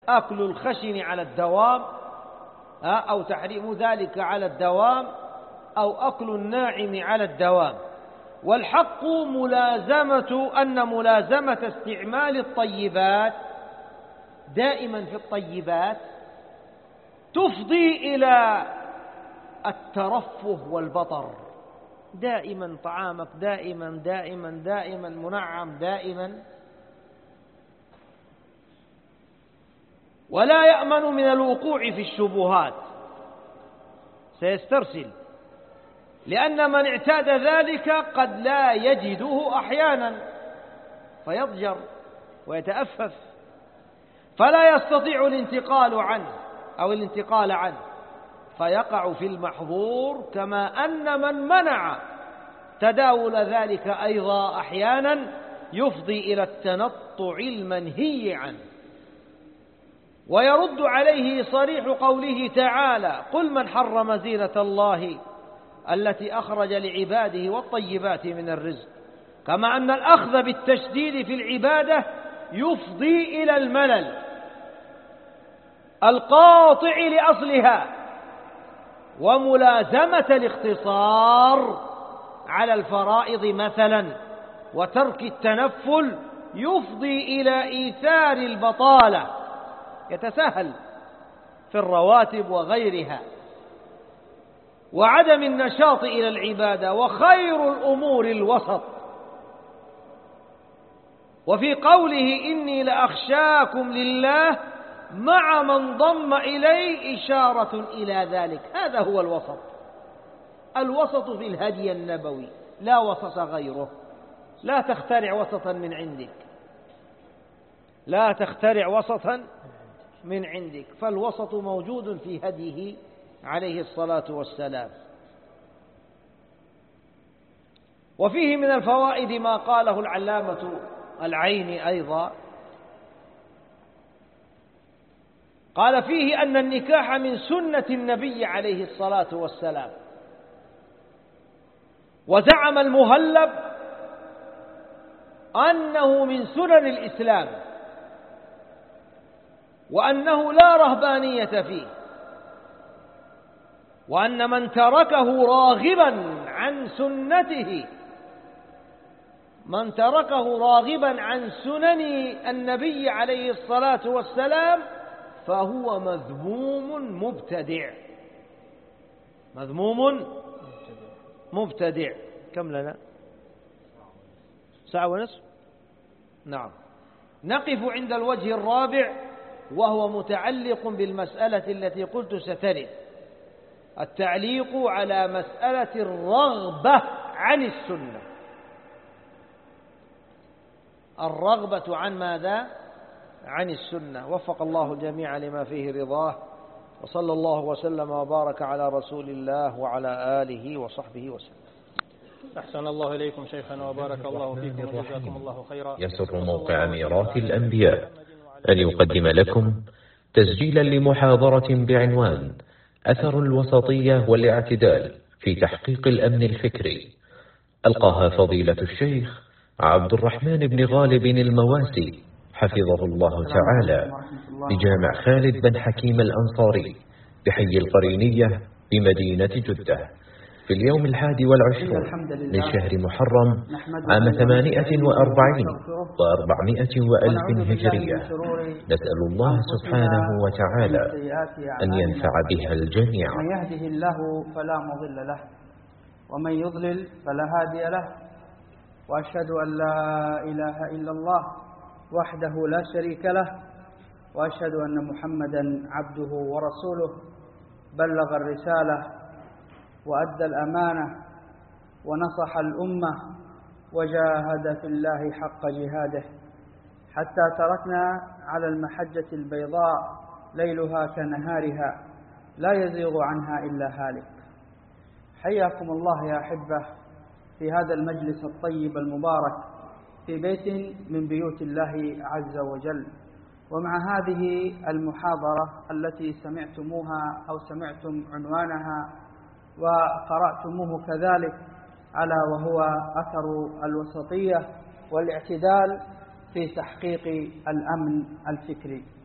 أكل الخشن على الدوام أو تحريم ذلك على الدوام أو أكل الناعم على الدوام. والحق أن ملازمة استعمال الطيبات دائما في الطيبات تفضي إلى الترفه والبطر. دائما طعامك دائما منعم دائما، ولا يأمن من الوقوع في الشبهات، سيسترسل، لأن من اعتاد ذلك قد لا يجده أحيانا فيضجر ويتأفف، فلا يستطيع الانتقال عنه فيقع في المحظور، كما أن من منع تداول ذلك أيضا أحيانا يفضي إلى التنطع المنهي عنه. ويرد عليه صريح قوله تعالى: قل من حرم زينة الله التي أخرج لعباده والطيبات من الرزق، كما أن الأخذ بالتشديد في العبادة يفضي إلى الملل القاطع لأصلها، وملازمة الاختصار على الفرائض مثلا وترك التنفل يفضي إلى إيثار البطالة، يتساهل في الرواتب وغيرها، وعدم النشاط إلى العبادة. وخير الأمور الوسط. وفي قوله: إني لأخشاكم لله مع من ضم إليه إشارة إلى ذلك. هذا هو الوسط. الوسط في الهدي النبوي، لا وسط غيره. لا تخترع وسطا من عندك، لا تخترع وسطا من عندك، فالوسط موجود في هديه عليه الصلاة والسلام. وفيه من الفوائد ما قاله العلامة العيني أيضا، قال فيه أن النكاح من سنة النبي عليه الصلاة والسلام. وزعم المهلب أنه من سنن الإسلام، وأنه لا رهبانية فيه، وأن من تركه راغبا عن سنن النبي عليه الصلاة والسلام فهو مذموم مبتدع. كم لنا؟ 1:30. نعم. نقف عند الوجه الرابع، وهو متعلق بالمسألة التي قلت سترد، التعليق على مسألة الرغبة عن السنة. الرغبة عن ماذا؟ عن السنة. وفق الله الجميع لما فيه رضاه، وصلى الله وسلم وبارك على رسول الله وعلى آله وصحبه وسلم. أحسن الله إليكم شيخنا وبارك الله فيكم وجزاكم الله خيرا. يسر موقع ميراث الأنبياء أن يقدم لكم تسجيلا لمحاضرة بعنوان أثر الوسطية والاعتدال في تحقيق الأمن الفكري، ألقاها فضيلة الشيخ عبد الرحمن بن غالب المواسي حفظه الله تعالى بجامع خالد بن حكيم الأنصاري بحي القرينية بمدينة جدة في اليوم 21 من شهر محرم عام 48 و400 هجرية. نسأل الله سبحانه وتعالى أن ينفع بها الجميع. من يهده الله فلا مضل له ومن يضلل فلا هادي له، وأشهد أن لا إله إلا الله وحده لا شريك له، وأشهد أن محمدا عبده ورسوله، بلغ الرسالة وأدى الأمانة ونصح الأمة وجاهد في الله حق جهاده، حتى تركنا على المحجة البيضاء ليلها كنهارها لا يزيغ عنها إلا هالك. حياكم الله يا أحبة في هذا المجلس الطيب المبارك في بيت من بيوت الله عز وجل، ومع هذه المحاضرة التي سمعتموها أو سمعتم عنوانها وقرأتموه كذلك، على وهو أثر الوسطية والاعتدال في تحقيق الأمن الفكري.